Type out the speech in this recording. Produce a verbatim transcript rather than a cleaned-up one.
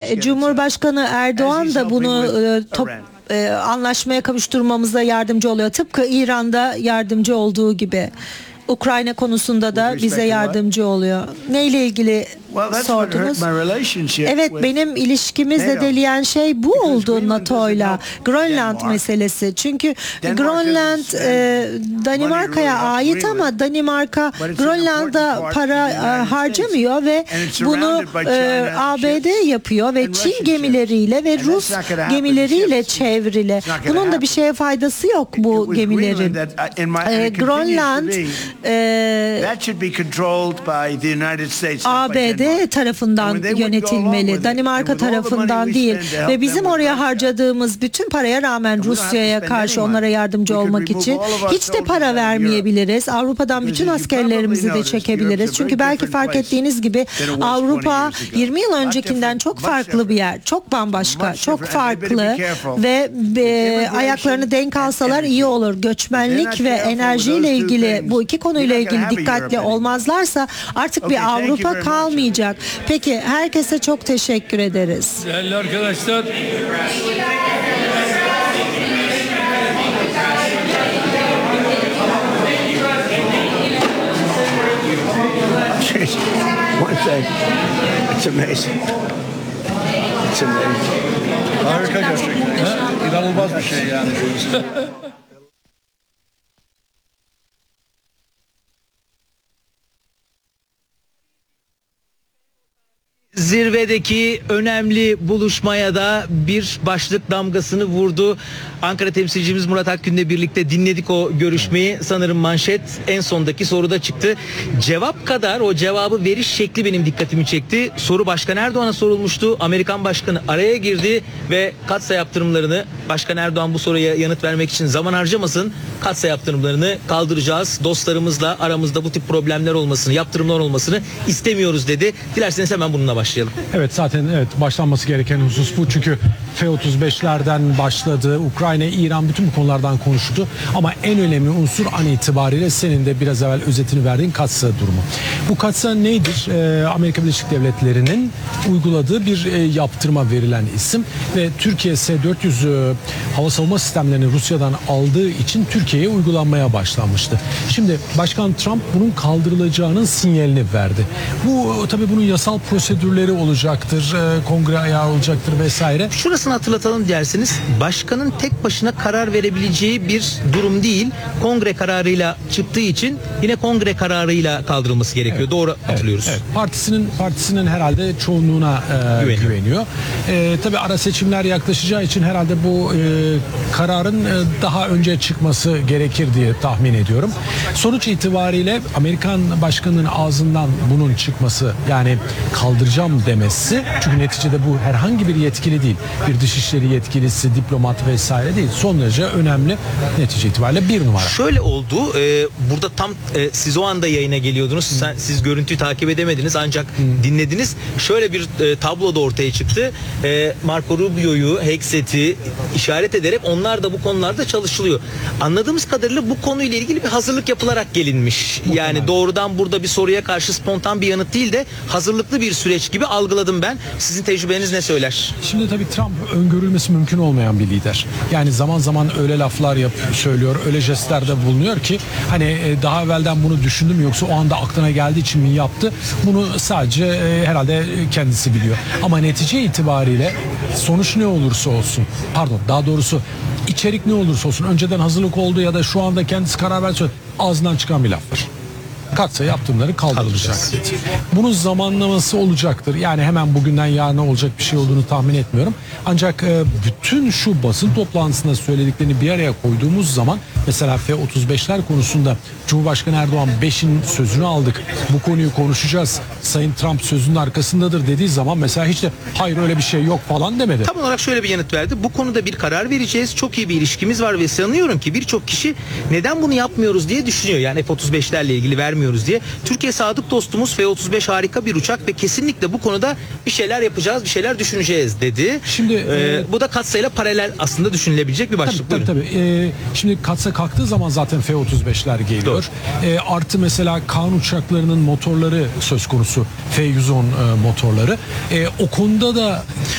Cumhurbaşkanı Erdoğan da bunu e, top, e, anlaşmaya kavuşturmamıza yardımcı oluyor. Tıpkı İran'da yardımcı olduğu gibi. Ukrayna konusunda da bize yardımcı oluyor. Neyle ilgili sordunuz? Evet, benim ilişkimi zedeleyen şey bu oldu NATO'yla. Grönland meselesi. Çünkü Grönland e, Danimarka'ya ait ama Danimarka Grönland'a para e, harcamıyor ve bunu e, A B D yapıyor ve Çin gemileriyle ve Rus gemileriyle çevrili. Bunun da bir şeye faydası yok bu gemilerin. E, Grönland e, A B D tarafından yönetilmeli, Danimarka tarafından değil ve bizim oraya harcadığımız bütün paraya rağmen Rusya'ya karşı onlara yardımcı olmak için hiç de para vermeyebiliriz. Avrupa'dan bütün askerlerimizi de çekebiliriz. Çünkü belki fark ettiğiniz gibi Avrupa yirmi yıl öncekinden çok farklı bir yer. Çok bambaşka, çok farklı ve e, ayaklarını denk alsalar iyi olur. Göçmenlik ve enerjiyle ilgili bu iki konuyla ilgili dikkatli olmazlarsa artık bir Avrupa kalmayacak. Peki, herkese çok teşekkür ederiz. Değerli arkadaşlar, One thing, it's amazing. It's amazing. Harika gerçekten. İnanılmaz bir şey yani. Zirvedeki önemli buluşmaya da bir başlık damgasını vurdu. Ankara temsilcimiz Murat Akgün'le birlikte dinledik o görüşmeyi. Sanırım manşet en sondaki soruda çıktı. Cevap kadar o cevabı veriş şekli benim dikkatimi çekti. Soru Başkan Erdoğan'a sorulmuştu. Amerikan Başkanı araya girdi ve katsa yaptırımlarını, Başkan Erdoğan bu soruya yanıt vermek için zaman harcamasın, katsa yaptırımlarını kaldıracağız. Dostlarımızla aramızda bu tip problemler olmasını, yaptırımlar olmasını istemiyoruz dedi. Dilerseniz hemen bununla başlayalım. Evet, zaten evet başlanması gereken husus bu. Çünkü F otuz beşlerden başladı. Ukrayna, İran bütün bu konulardan konuştu. Ama en önemli unsur an itibariyle senin de biraz evvel özetini verdiğin katsa durumu. Bu katsa nedir? Ee, Amerika Birleşik Devletleri'nin uyguladığı bir e, yaptırıma verilen isim ve Türkiye S dört yüz e, hava savunma sistemlerini Rusya'dan aldığı için Türkiye'ye uygulanmaya başlanmıştı. Şimdi Başkan Trump bunun kaldırılacağının sinyalini verdi. Bu tabii bunun yasal prosedürleri olacaktır, e, kongre ayağı olacaktır vesaire. Şurasını hatırlatalım derseniz, başkanın tek başına karar verebileceği bir durum değil. Kongre kararıyla çıktığı için yine kongre kararıyla kaldırılması gerekiyor. Evet, doğru hatırlıyoruz. Evet, evet. Partisinin partisinin herhalde çoğunluğuna e, güveniyor. güveniyor. E, tabii ara seçimler yaklaşacağı için herhalde bu e, kararın e, daha önce çıkması gerekir diye tahmin ediyorum. Sonuç itibariyle Amerikan başkanının ağzından bunun çıkması, yani kaldıracağım demesi, çünkü neticede bu herhangi bir yetkili değil. Bir dışişleri yetkilisi, diplomat vesaire değil. Son derece önemli, netice itibariyle bir numara. Şöyle oldu. E, burada tam e, siz o anda yayına geliyordunuz. Sen, siz görüntüyü takip edemediniz ancak hmm. dinlediniz. Şöyle bir e, tablo da ortaya çıktı. E, Marco Rubio'yu, Hexet'i işaret ederek onlar da bu konularda çalışılıyor. Anladığımız kadarıyla bu konuyla ilgili bir hazırlık yapılarak gelinmiş. Bu yani kadar. Doğrudan burada bir soruya karşı spontan bir yanıt değil de hazırlıklı bir süreç gibi algıladım ben. Sizin tecrübeniz ne söyler? Şimdi tabii Trump öngörülmesi mümkün olmayan bir lider. Yani zaman zaman öyle laflar yap söylüyor, öyle jestlerde bulunuyor ki hani daha evvelden bunu düşündü mü yoksa o anda aklına geldiği için mi yaptı? Bunu sadece e, herhalde kendisi biliyor. Ama netice itibariyle sonuç ne olursa olsun, pardon daha doğrusu içerik ne olursa olsun, önceden hazırlık oldu ya da şu anda kendisi karar verse ağzından çıkan bir laf var. Katsa yaptırımları kaldırılacak. Bunun zamanlaması olacaktır. Yani hemen bugünden yarına olacak bir şey olduğunu tahmin etmiyorum. Ancak e, bütün şu basın toplantısında söylediklerini bir araya koyduğumuz zaman, mesela F otuz beşler konusunda Cumhurbaşkanı Erdoğan beşin sözünü aldık, bu konuyu konuşacağız, Sayın Trump sözünün arkasındadır dediği zaman mesela hiç de hayır öyle bir şey yok falan demedi. Tam olarak şöyle bir yanıt verdi. Bu konuda bir karar vereceğiz. Çok iyi bir ilişkimiz var ve sanıyorum ki birçok kişi neden bunu yapmıyoruz diye düşünüyor. Yani F otuz beşlerle ilgili vermiyoruz diye. Türkiye sadık dostumuz, F otuz beş harika bir uçak ve kesinlikle bu konuda bir şeyler yapacağız, bir şeyler düşüneceğiz dedi. Şimdi ee, e, bu da katsayla paralel aslında düşünülebilecek bir başlık. Tabii tabii. tabii. Ee, şimdi katsa kalktığı zaman zaten F otuz beşler geliyor. Ee, artı mesela Kaan uçaklarının motorları söz konusu, F yüz on e, motorları. E, o konuda da